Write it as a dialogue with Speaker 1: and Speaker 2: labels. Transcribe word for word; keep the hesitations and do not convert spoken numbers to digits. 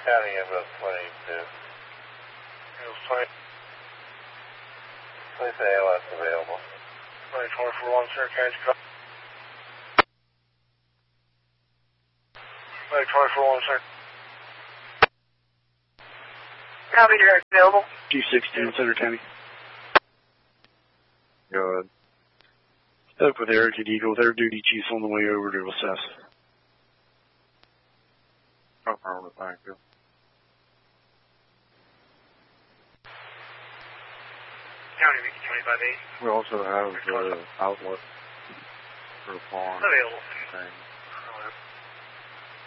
Speaker 1: County ambulance twenty-two. Ambulance twenty. Please say A L S available. twenty-four for one, sir. Can you call? twenty-four for one, sir.
Speaker 2: Copy, direct available.
Speaker 3: G sixteen, Center County.
Speaker 4: Go ahead.
Speaker 3: Spoke with Eric at Eagle. Their duty chief's on the way over to assess.
Speaker 4: No problem, thank you.
Speaker 2: County twenty-five eight.
Speaker 4: We also have the outlet for the farm.
Speaker 2: Available.
Speaker 4: Thing.